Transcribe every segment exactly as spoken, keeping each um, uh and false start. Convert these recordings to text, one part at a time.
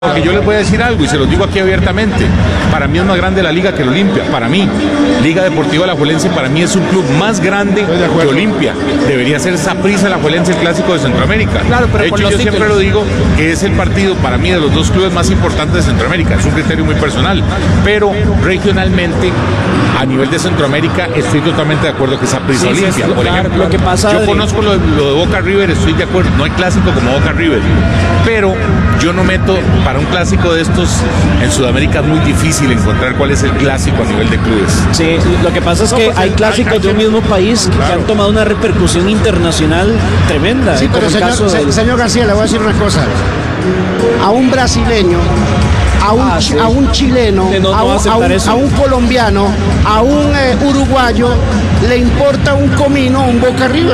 Porque yo les voy a decir algo y se los digo aquí abiertamente. Para mí es más grande la Liga que el Olimpia. Para mí, Liga Deportiva Alajuelense para mí es un club más grande que Olimpia. Debería ser Saprissa Alajuelense el clásico de Centroamérica. Claro, pero de hecho, yo títulos. siempre lo digo que es el partido para mí de los dos clubes más importantes de Centroamérica. Es un criterio muy personal. Pero regionalmente, a nivel de Centroamérica, estoy totalmente de acuerdo que Saprissa sí, Olimpia. Sí, por claro, ejemplo, lo que pasa, yo Adri. conozco lo, lo de Boca River, estoy de acuerdo. No hay clásico como Boca River. Pero yo no meto para un clásico de estos en Sudamérica es muy difícil encontrar cuál es el clásico a nivel de clubes. Sí, lo que pasa es que hay clásicos de un mismo país que, claro. que han tomado una repercusión internacional tremenda. Sí, pero señor, caso se, señor García, le voy a decir una cosa. A un brasileño, a un, ah, sí. a un chileno, no, no a, un, a, un, a un colombiano, a un eh, uruguayo, le importa un comino, un Boca River.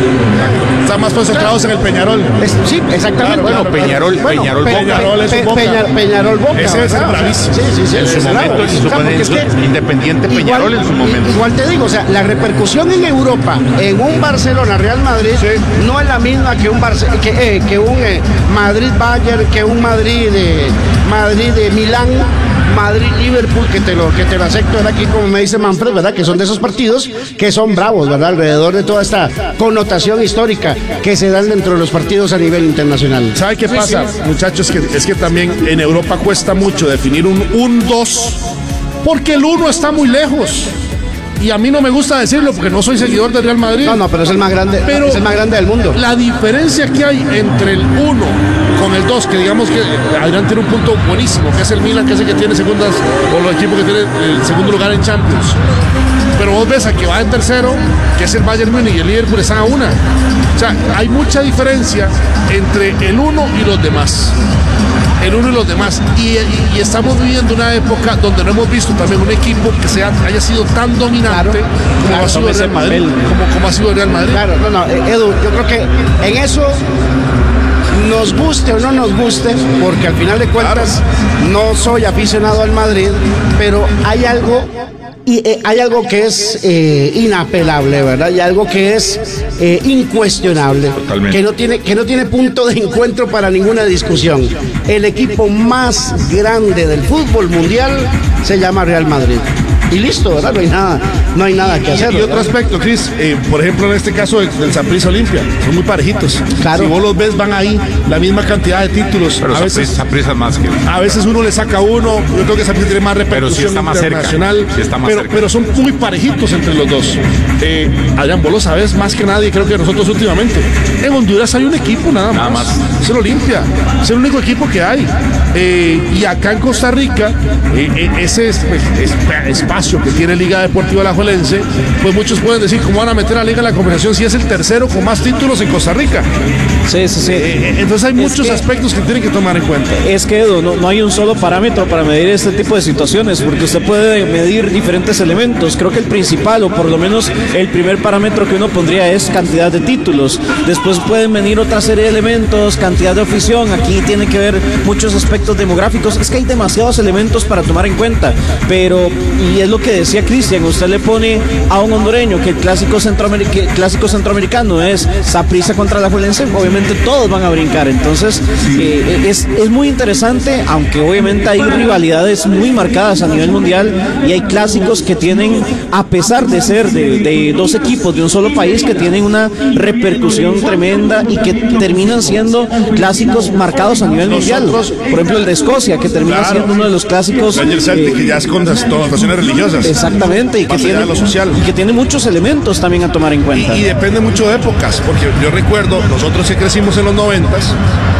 Están más concentrados claro. en el Peñarol. Es, sí, exactamente. Claro, bueno, claro, Peñarol, bueno, Peñarol, Pe Peñarol, Pe es un Boca. Peña Peñarol Boca. Ese es el bravísimo. Sí, sí, sí. En su momento, en su momento, es que Independiente Peñarol igual, en su momento. Igual te digo, o sea, la repercusión en Europa, en un Barcelona Real Madrid, sí. no es la misma que un Barce que, eh, que un eh, Madrid Bayern, que un Madrid de Madrid de Milán. Madrid-Liverpool, que te lo que te lo acepto aquí, como me dice Manfred, ¿verdad? Que son de esos partidos que son bravos, ¿verdad? Alrededor de toda esta connotación histórica que se dan dentro de los partidos a nivel internacional. ¿Sabe qué pasa, muchachos? Que es que también en Europa cuesta mucho definir un un dos, porque el uno está muy lejos. Y a mí no me gusta decirlo porque no soy seguidor del Real Madrid. No, no, pero es el más grande, pero es el más grande del mundo. La diferencia que hay entre el uno con el dos, que digamos que Adrián tiene un punto buenísimo, que es el Milan, que es el que tiene segundas, o los equipos que tienen el segundo lugar en Champions. Pero vos ves a que va en tercero, que es el Bayern Múnich, y el Liverpool está a una. O sea, hay mucha diferencia entre el uno y los demás. El uno y los demás. Y, y, y estamos viviendo una época donde no hemos visto también un equipo que sea, haya sido tan dominante claro, como, claro, ha sido el Real Madrid, como, como ha sido el Real Madrid. Claro, no, no, Edu, yo creo que en eso, nos guste o no nos guste, porque al final de cuentas claro. no soy aficionado al Madrid, pero hay algo y eh, hay algo que es eh, inapelable, ¿verdad? Y algo que es eh, incuestionable, Totalmente. que no tiene que no tiene punto de encuentro para ninguna discusión. El equipo más grande del fútbol mundial se llama Real Madrid. Y listo, ¿verdad? No hay nada, no hay nada que hacer. Y otro aspecto, Cris, eh, por ejemplo, en este caso del, del Saprissa Olimpia, son muy parejitos. Claro. Si vos los ves, van ahí la misma cantidad de títulos. Pero a veces Saprissa más que. A veces uno le saca uno, yo creo que Saprissa tiene más repercusión pero sí está más internacional. Cerca. Sí está más pero, cerca. pero son muy parejitos entre los dos. Eh, Adrián, vos lo sabes más que nadie, creo que nosotros últimamente. En Honduras hay un equipo nada más. Nada más. Es el Olimpia. Es el único equipo que hay. Eh, y acá en Costa Rica, eh, eh, ese es, pues, es, espacio que tiene Liga Deportiva Alajuelense, pues muchos pueden decir cómo van a meter a Liga en la conversación si es el tercero con más títulos en Costa Rica. Sí, sí, sí. Eh, entonces hay muchos que, aspectos que tienen que tomar en cuenta. Es que Edu, no, no hay un solo parámetro para medir este tipo de situaciones, porque usted puede medir diferentes elementos. Creo que el principal, o por lo menos el primer parámetro que uno pondría es cantidad de títulos. Después pueden venir otra serie de elementos, cantidad de afición. Aquí tiene que ver muchos aspectos demográficos. Es que hay demasiados elementos para tomar en cuenta. Pero, y es lo que decía Cristian, usted le pone a un hondureño que el clásico, centroameric el clásico centroamericano es Saprissa contra Alajuelense, obviamente todos van a brincar. Entonces sí. eh, es, es muy interesante, aunque obviamente hay rivalidades muy marcadas a nivel mundial y hay clásicos que tienen, a pesar de ser de, de dos equipos de un solo país, que tienen una repercusión tremenda y que terminan siendo clásicos marcados a nivel mundial. Por ejemplo, el de Escocia, que termina claro. siendo uno de los clásicos el Celtic, eh, que ya es con connotaciones religiosas. Exactamente. Y que, tiene, lo social. y que tiene muchos elementos también a tomar en cuenta. Y, y depende mucho de épocas, porque yo recuerdo, nosotros que crecimos en los noventas,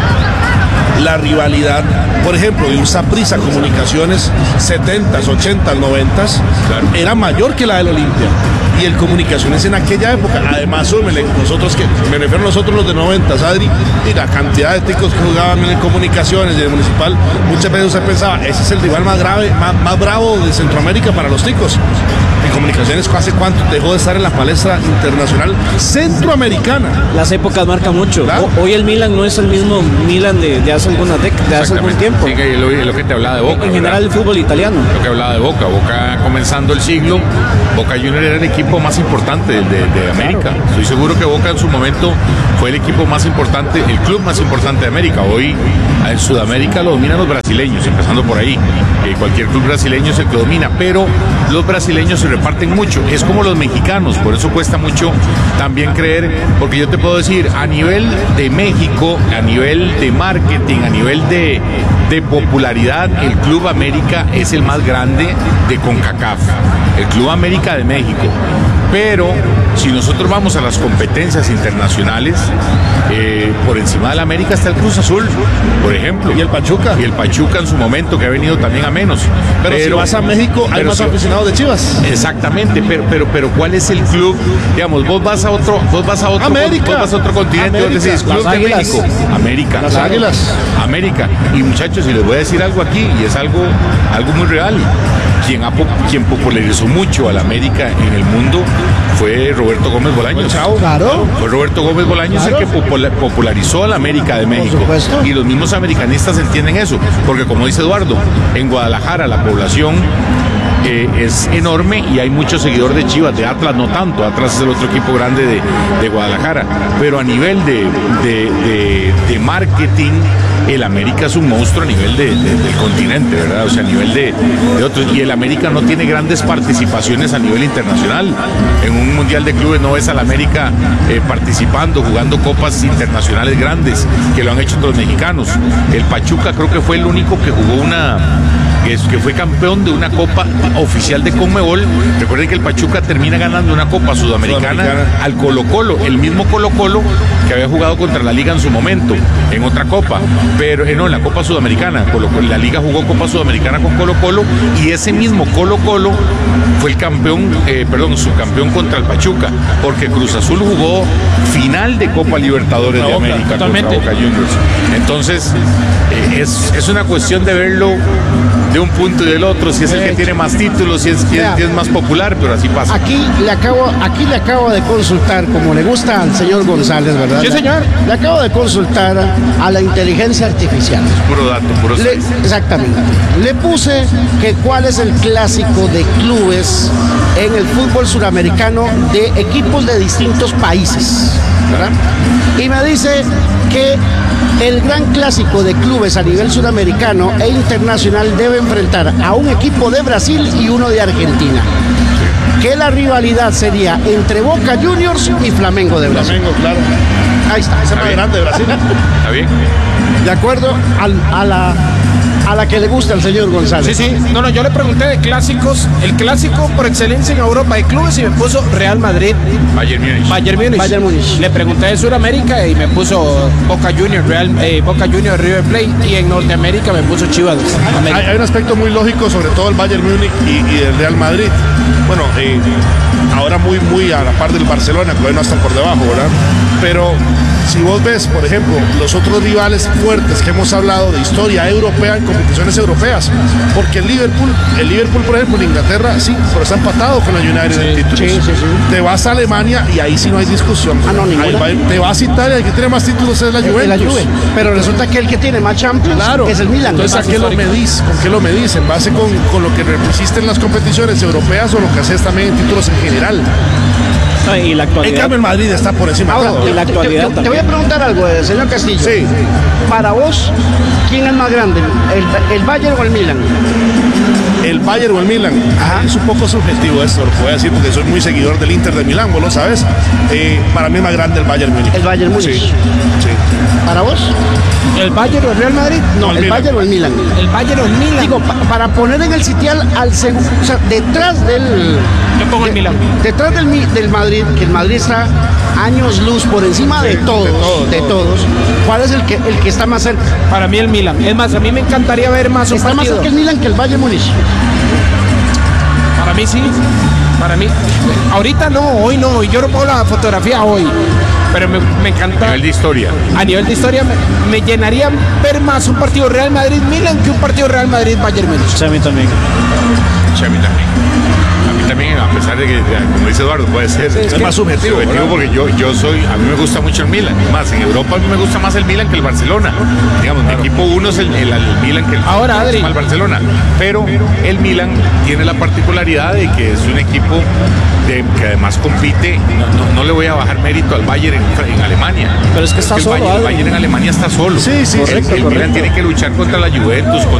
la rivalidad, por ejemplo, de un Saprissa Comunicaciones setentas, ochentas, noventas, claro. era mayor que la del Olimpia. Y el Comunicaciones en aquella época, además, súmele, nosotros que, me refiero a nosotros los de noventas, Adri, y la cantidad de ticos que jugaban en el Comunicaciones y en el Municipal, muchas veces usted pensaba, ese es el rival más grave, más, más bravo de Centroamérica para los ticos. En Comunicaciones, ¿hace cuánto dejó de estar en la palestra internacional centroamericana? Las épocas marcan mucho. Claro. Hoy el Milan no es el mismo Milan de, de hace alguna década, de hace algún tiempo. Sí, que lo, lo que te hablaba de Boca. En general, el fútbol italiano. Lo que hablaba de Boca. Boca comenzando el siglo, Boca Juniors era el equipo equipo más importante de, de, de América. Estoy seguro que Boca en su momento fue el equipo más importante, el club más importante de América. Hoy en Sudamérica lo dominan los brasileños, empezando por ahí. Eh, cualquier club brasileño es el que domina, pero los brasileños se reparten mucho. Es como los mexicanos, por eso cuesta mucho también creer, porque yo te puedo decir, a nivel de México, a nivel de marketing, a nivel de, de popularidad, el Club América es el más grande de CONCACAF, el Club América de México. Pero si nosotros vamos a las competencias internacionales, eh, por encima de la América está el Cruz Azul, por ejemplo. Y el Pachuca. Y el Pachuca en su momento, que ha venido también a menos. Pero, pero si vas a México, hay más si, aficionados de Chivas. Exactamente, pero, pero, pero ¿cuál es el club? Digamos, vos vas a otro, vos vas a otro, América. Vos vas a otro continente, América. vos decís, Club Las de Águilas. México, América. Las claro. Águilas. América. Y muchachos, y les voy a decir algo aquí, y es algo, algo muy real. Quien, ha, quien popularizó mucho a la América en el mundo fue Roberto Gómez Bolaños. Chao, claro. Fue Roberto Gómez Bolaños Claro. el que popula- popularizó a la América de México. supuesto. Y los mismos americanistas entienden eso, porque como dice Eduardo, en Guadalajara la población eh, es enorme y hay mucho seguidor de Chivas, de Atlas no tanto, Atlas es el otro equipo grande de, de Guadalajara, pero a nivel de, de, de, de marketing, el América es un monstruo a nivel de, de, del continente, ¿verdad? O sea, a nivel de, de otros. Y el América no tiene grandes participaciones a nivel internacional. En un mundial de clubes no ves al América eh, participando, jugando copas internacionales grandes, que lo han hecho otros mexicanos. El Pachuca creo que fue el único que jugó una... Que, es, que fue campeón de una copa oficial de Conmebol. Recuerden que el Pachuca termina ganando una copa sudamericana, sudamericana. al Colo Colo, el mismo Colo Colo que había jugado contra la Liga en su momento, en otra copa, pero eh, no, en la Copa Sudamericana. Colo, la Liga jugó Copa Sudamericana con Colo Colo y ese mismo Colo Colo fue el campeón, eh, perdón, subcampeón contra el Pachuca, porque Cruz Azul jugó final de Copa Libertadores de América contra Boca Juniors. Entonces, eh, es, es una cuestión de verlo de un punto y del otro, si es el que tiene más títulos, si es quien es, es más popular, pero así pasa. Aquí le acabo, aquí le acabo de consultar, como le gusta al señor González, ¿verdad? Sí, señor. Le acabo de consultar a la inteligencia artificial. Es puro dato, puro Le, exactamente. Le puse que cuál es el clásico de clubes en el fútbol suramericano de equipos de distintos países, ¿verdad? Y me dice que el gran clásico de clubes a nivel suramericano e internacional debe enfrentar a un equipo de Brasil y uno de Argentina. Que la rivalidad sería entre Boca Juniors y Flamengo de Brasil. Flamengo, claro. Ahí está. Ese es más grande de Brasil. ¿Está bien? De acuerdo al, a la a la que le gusta al señor González. Sí, sí. No, no, yo le pregunté de clásicos. El clásico por excelencia en Europa de clubes y me puso Real Madrid, Bayern Múnich. Bayern Múnich. Bayern Múnich. Le pregunté de Sudamérica y me puso Boca Juniors, Real, eh, Boca Juniors, River Plate. Y en Norteamérica me puso Chivas América. Hay, hay un aspecto muy lógico, sobre todo el Bayern Múnich y, y el Real Madrid. Bueno, eh, ahora muy, muy a la par del Barcelona, que hoy no están por debajo, ¿verdad? Pero si vos ves, por ejemplo, los otros rivales fuertes que hemos hablado de historia europea en competiciones europeas, porque el Liverpool, el Liverpool, por ejemplo, en Inglaterra, sí, pero está empatado con la United Sí, en títulos. sí, sí, sí. Te vas a Alemania y ahí sí no hay discusión. Ah, no, ninguna. Ahí va- te vas a Italia y el que tiene más títulos es la Juventus. La Juve. Pero resulta que el que tiene más Champions Claro, es el Milan. entonces ¿a qué lo medís? ¿Con qué lo medís? ¿En base con, con lo que hiciste en las competiciones europeas o lo que haces también en títulos en general? No, y la En actualidad. cambio el Madrid está por encima de Ahora, todo. y la te- actualidad te, te, te voy a preguntar algo, eh, señor Castillo. Sí. Para vos, ¿quién es más grande? ¿El, el Bayern o el Milan? El Bayern o el Milan. Ah, es un poco subjetivo esto, lo que voy a decir porque soy muy seguidor del Inter de Milán, vos lo sabes. Eh, para mí es más grande el Bayern Múnich. El Bayern Múnich. Sí, sí. ¿Para vos? ¿El Bayern o el Real Madrid? No, el el, Milan. Bayern o el Milan. El Bayern o el Milan. Digo, pa- para poner en el sitial al segundo, o sea, detrás del... Yo pongo el de- Milan. Detrás del, Mi- del Madrid, que el Madrid está años luz por encima de todos, de, todo, todo. todos. ¿Cuál es el que, el que está más cerca? Para mí el Milan. Es más, a mí me encantaría ver más un Está más partido. cerca el Milan que el Bayern Múnich. Para mí sí. Para mí. Ahorita no, hoy no. Yo no pongo la fotografía hoy. Pero me, me A encanta. nivel de historia. A nivel de historia me, me llenaría ver más un partido Real Madrid-Milan que un partido Real Madrid-Bayern Múnich. Sí, a mí también. Sí, a mí también. A mí también, a pesar de que, como dice Eduardo, puede ser es, es más subjetivo, subjetivo porque yo, yo soy, a mí me gusta mucho el Milan. Más, en Europa a mí me gusta más el Milan que el Barcelona. Digamos, claro. Mi equipo uno es el, el, el Milan que el, Ahora, Adri. el Barcelona. Pero el Milan tiene la particularidad de que es un equipo de, que además compite. No, no, no le voy a bajar mérito al Bayern en, en Alemania. Pero es que está el solo. Bayern, el Bayern en Alemania está solo. Sí, sí, el, correcto, el Milan correcto. tiene que luchar contra la Juventus,